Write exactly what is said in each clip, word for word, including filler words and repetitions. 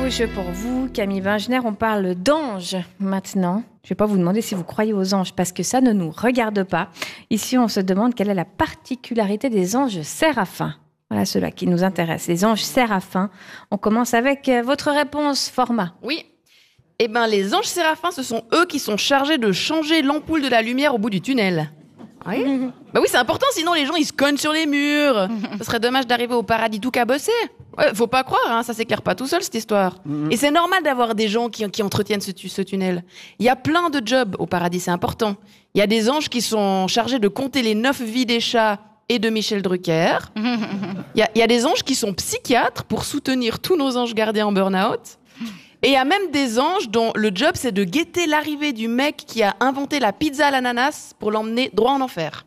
touche pour vous, Camille Bengener. On parle d'anges maintenant. Je ne vais pas vous demander si vous croyez aux anges parce que ça ne nous regarde pas. Ici, on se demande quelle est la particularité des anges séraphins. Voilà ceux-là qui nous intéressent, les anges séraphins. On commence avec votre réponse, Format. Oui. Eh bien, les anges séraphins, ce sont eux qui sont chargés de changer l'ampoule de la lumière au bout du tunnel. Oui. Bah oui, c'est important, sinon les gens ils se cognent sur les murs. Ce serait dommage d'arriver au paradis tout cabossé. Ouais, faut pas croire, hein, ça s'éclaire pas tout seul cette histoire. Et c'est normal d'avoir des gens qui, qui entretiennent ce, ce tunnel. Il y a plein de jobs au paradis, c'est important. Il y a des anges qui sont chargés de compter les neuf vies des chats et de Michel Drucker. Il y a, il y a des anges qui sont psychiatres pour soutenir tous nos anges gardiens en burn-out. Et il y a même des anges dont le job, c'est de guetter l'arrivée du mec qui a inventé la pizza à l'ananas pour l'emmener droit en enfer.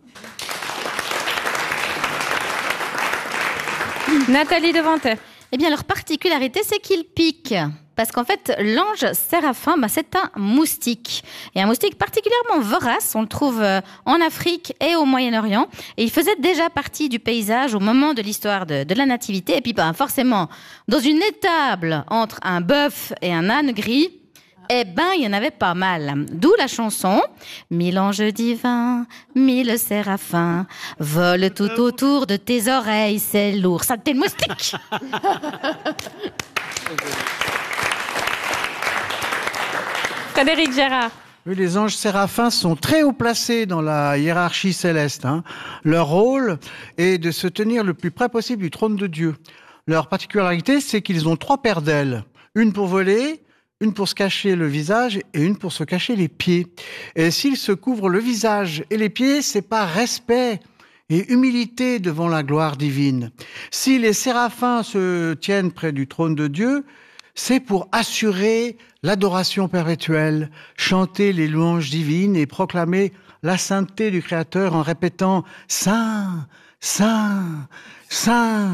Nathalie Devantet. Eh bien, leur particularité, c'est qu'ils piquent. Parce qu'en fait, l'ange séraphin, bah, c'est un moustique. Et un moustique particulièrement vorace, on le trouve en Afrique et au Moyen-Orient. Et il faisait déjà partie du paysage au moment de l'histoire de, de la nativité. Et puis, bah, forcément, dans une étable entre un bœuf et un âne gris, eh ben, il y en avait pas mal. D'où la chanson « Mille anges divins, mille séraphins, volent tout autour de tes oreilles, c'est lourd. » Ça, t'es le moustique. Frédéric Gérard. Oui, les anges séraphins sont très haut placés dans la hiérarchie céleste. Hein. Leur rôle est de se tenir le plus près possible du trône de Dieu. Leur particularité, c'est qu'ils ont trois paires d'ailes. Une pour voler, une pour se cacher le visage et une pour se cacher les pieds. Et s'ils se couvrent le visage et les pieds, c'est par respect et humilité devant la gloire divine. Si les séraphins se tiennent près du trône de Dieu, c'est pour assurer l'adoration perpétuelle, chanter les louanges divines et proclamer la sainteté du Créateur en répétant « Saint, Saint, Saint »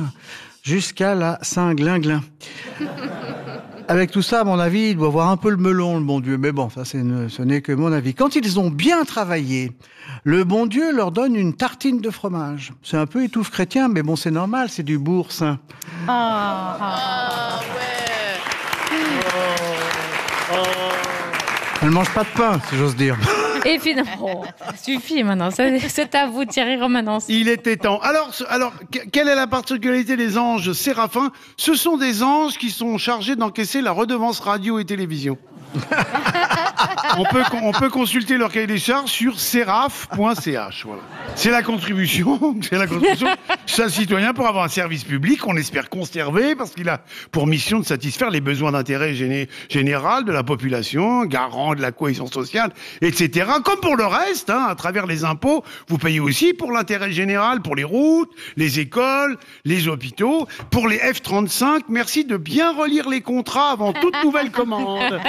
jusqu'à la Saint-Glinglin. Avec tout ça, à mon avis, il doit avoir un peu le melon, le bon Dieu. Mais bon, ça, c'est une, ce n'est que mon avis. Quand ils ont bien travaillé, le bon Dieu leur donne une tartine de fromage. C'est un peu étouffe chrétien, mais bon, c'est normal, c'est du boursin. Ah, ah ouais. Oh, oh. Elle ne mange pas de pain, si j'ose dire. Et finalement, oh, ça suffit maintenant, c'est, c'est à vous Thierry Romanens. Il était temps. Alors, alors, quelle est la particularité des anges séraphins ? Ce sont des anges qui sont chargés d'encaisser la redevance radio et télévision. on, peut, on peut consulter leur cahier des charges sur séraph point c h. Voilà. C'est la contribution, c'est la contribution chaque citoyen pour avoir un service public qu'on espère conserver parce qu'il a pour mission de satisfaire les besoins d'intérêt géné, général de la population, garant de la cohésion sociale, et cetera. Comme pour le reste, hein, à travers les impôts, vous payez aussi pour l'intérêt général, pour les routes, les écoles, les hôpitaux, pour les F trente-cinq. Merci de bien relire les contrats avant toute nouvelle commande.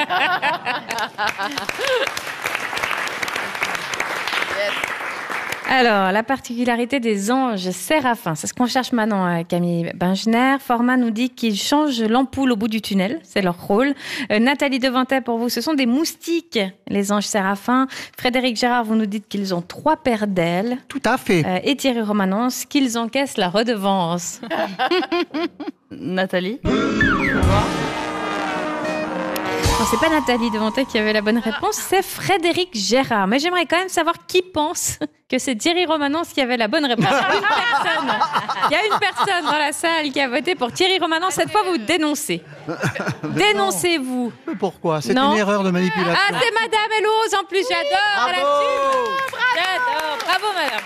Alors, la particularité des anges séraphins, c'est ce qu'on cherche maintenant, Camille Bengener. Format nous dit qu'ils changent l'ampoule au bout du tunnel, c'est leur rôle. Euh, Nathalie Devantet, pour vous, ce sont des moustiques, les anges séraphins. Frédéric Gérard, vous nous dites qu'ils ont trois paires d'ailes. Tout à fait. Euh, et Thierry Romanens, qu'ils encaissent la redevance. Nathalie. Non, c'est pas Nathalie Devantet qui avait la bonne réponse, c'est Frédéric Gérard. Mais j'aimerais quand même savoir qui pense que c'est Thierry Romanens qui avait la bonne réponse. Il y a une personne, il y a une personne dans la salle qui a voté pour Thierry Romanens. Cette fois, vous dénoncez. Dénoncez-vous. Mais pourquoi ? C'est Non. une erreur de manipulation. Ah, c'est Madame Elose en plus, j'adore. Bravo. Elle assume. J'adore. Bravo, Madame.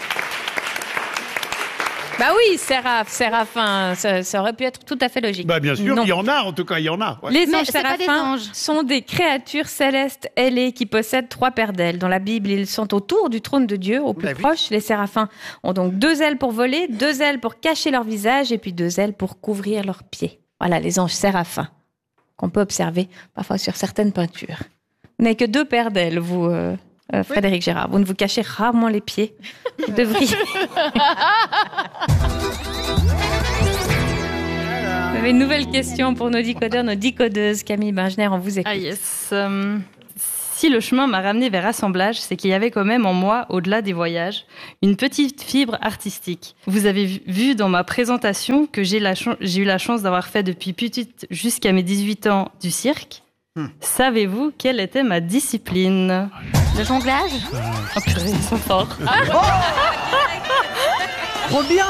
Bah oui, séraph, séraphin, ça, ça aurait pu être tout à fait logique. Bah bien sûr, Non. il y en a, en tout cas, il y en a. Ouais. Les Mais anges c'est pas des séraphins anges. sont des créatures célestes ailées qui possèdent trois paires d'ailes. Dans la Bible, ils sont autour du trône de Dieu, au plus Bah oui. proche. Les séraphins ont donc deux ailes pour voler, deux ailes pour cacher leur visage et puis deux ailes pour couvrir leurs pieds. Voilà les anges séraphins qu'on peut observer parfois sur certaines peintures. Vous n'avez que deux paires d'ailes, vous, euh, euh, Frédéric oui. Gérard. Vous ne vous cachez rarement les pieds. Vous devriez... Vous avez une nouvelle question pour nos décodeurs, nos décodeuses. Camille Bengener, on vous écoute. Ah yes. Um, Si le chemin m'a ramené vers Assemblage, c'est qu'il y avait quand même en moi, au-delà des voyages, une petite fibre artistique. Vous avez vu dans ma présentation que j'ai, la ch- j'ai eu la chance d'avoir fait depuis petite jusqu'à mes dix-huit ans du cirque. Hmm. Savez-vous quelle était ma discipline ? Le jonglage ? Oh purée, ils sont forts. Trop bien.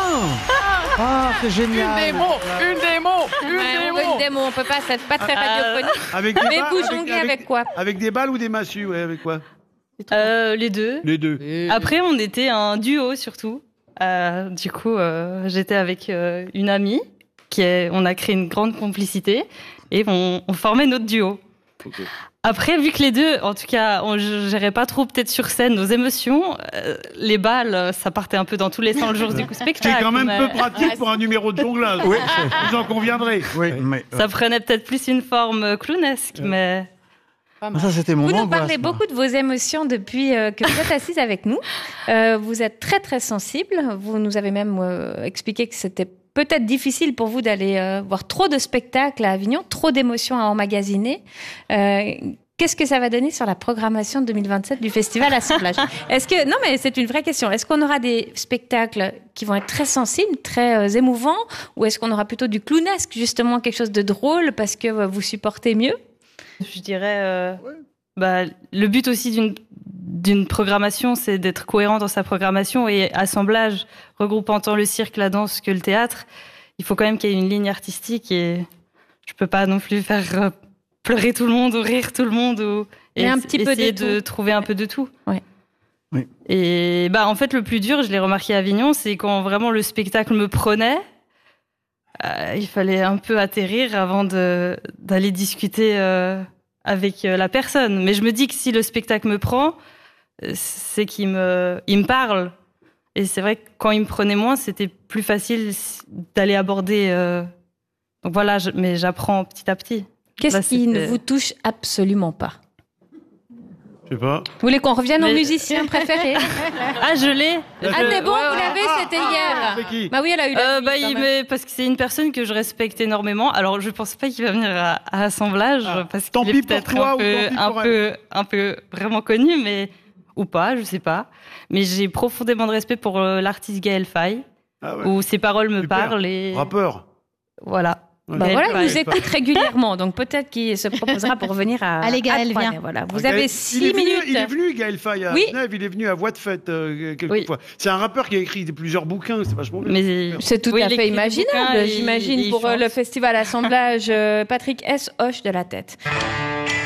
Ah, c'est génial. Une démo, une démo, une Ouais, on veut démo. une démo, on peut pas, c'est pas très radiophonique. Avec des Mais balles- vous avec- jonglez avec- avec quoi ? Avec des balles ou des massues, ouais, avec quoi? Euh, les deux. Les deux. Après, on était un duo surtout. Euh, du coup, euh, j'étais avec euh, une amie, qui est, on a créé une grande complicité et on, on formait notre duo. Okay. Après, vu que les deux, en tout cas, on ne gérait pas trop peut-être sur scène nos émotions, euh, les balles, ça partait un peu dans tous les sens le jour du coup spectacle. C'est quand même mais peu pratique pour un numéro de jonglage. Oui, Vous en conviendrez. oui, mais Ça prenait peut-être plus une forme clownesque, mais... ça c'était mon Vous nous angoisse. parlez moi. beaucoup de vos émotions depuis euh, que vous êtes assise avec nous. Euh, vous êtes très très sensible. Vous nous avez même euh, expliqué que c'était peut-être difficile pour vous d'aller euh, voir trop de spectacles à Avignon, trop d'émotions à emmagasiner. Euh, Qu'est-ce que ça va donner sur la programmation deux mille vingt-sept du festival Assemblage ? Est-ce que non, mais c'est une vraie question. Est-ce qu'on aura des spectacles qui vont être très sensibles, très euh, émouvants, ou est-ce qu'on aura plutôt du clownesque, justement quelque chose de drôle parce que euh, vous supportez mieux ? Je dirais, euh, bah, le but aussi d'une d'une programmation, c'est d'être cohérent dans sa programmation et assemblage, regroupant tant le cirque, la danse que le théâtre. Il faut quand même qu'il y ait une ligne artistique et je peux pas non plus faire euh, pleurer tout le monde ou rire tout le monde ou Mais un petit peu essayer de de tout. trouver un peu de tout. Ouais. Oui. Et bah en fait le plus dur, je l'ai remarqué à Avignon, c'est quand vraiment le spectacle me prenait. Euh, il fallait un peu atterrir avant de, d'aller discuter euh, avec euh, la personne. Mais je me dis que si le spectacle me prend, euh, c'est qu'il me, il me parle. Et c'est vrai que quand il me prenait moins, c'était plus facile d'aller aborder. Euh... Donc voilà, je, mais j'apprends petit à petit. Qu'est-ce Là, qui ne c'était- vous touche absolument pas ? Je sais pas. Vous voulez qu'on revienne aux Mais- musiciens préférés ? Ah, je l'ai. Ah, Je- c'est bon, ouais, vous ouais. l'avez, c'était hier. C'est qui? Bah oui, elle a eu la Euh, vie, bah, quand il même. mais parce que c'est une personne que je respecte énormément. Alors, je pense pas qu'il va venir à, à Assemblage Ah, parce tant qu'il pis est pour peut-être toi un ou peu, tant pis un pour peu, un peu vraiment connu, mais ou pas, je sais pas. Mais j'ai profondément de respect pour euh, l'artiste Gaël Faye, Ah ouais. où ses paroles me Super. parlent et Rappeur. voilà. Ouais. Bah Gaël voilà, il Faye. nous écoute régulièrement, donc peut-être qu'il se proposera pour venir à. Allez, Gaël, à Troyes. viens. Voilà, vous Ah, avez Gaël- il six est venu- minutes. Il est venu, Gaël Faye, à Oui. Genève. Il est venu à Voix de Fête euh, quelques Oui. fois. C'est un rappeur qui a écrit plusieurs bouquins. C'est vachement bien. Mais C'est tout oui, à il fait écrit des imaginable, bouquins et- j'imagine, et il pour euh, chante. le festival Assemblage. euh, Patrick S. hoche de la tête.